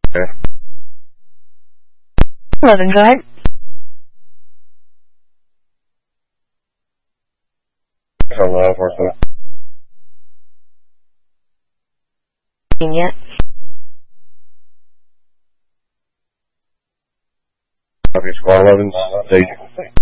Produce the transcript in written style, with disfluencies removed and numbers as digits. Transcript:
Okay. 11, go ahead. Hello, person. Yet. Copy squad 11, stage.